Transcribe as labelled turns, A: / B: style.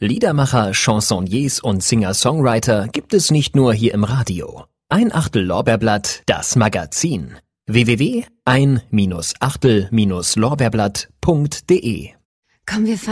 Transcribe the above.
A: Liedermacher, Chansonniers und Singer-Songwriter gibt es nicht nur hier im Radio. Ein Achtel Lorbeerblatt, das Magazin. www.ein-achtel-lorbeerblatt.de
B: Komm, wir